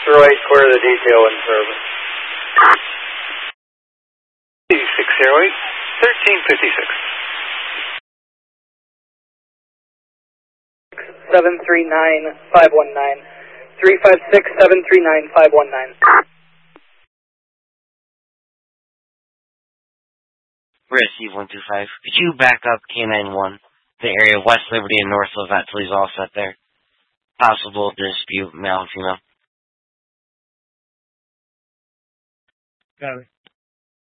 right, clear the detail in service. 608, 1356. 739-519. 356-739-519. Receive 125. Could you back up K91? The area of West Liberty and North Levette, please, all set there. Possible dispute, male and female. Got it.